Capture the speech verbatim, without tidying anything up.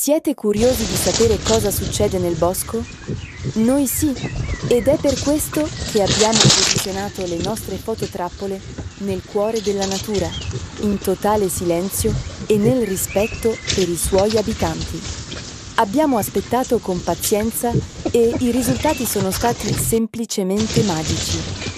Siete curiosi di sapere cosa succede nel bosco? Noi sì, ed è per questo che abbiamo posizionato le nostre fototrappole nel cuore della natura, in totale silenzio e nel rispetto per i suoi abitanti. Abbiamo aspettato con pazienza e i risultati sono stati semplicemente magici.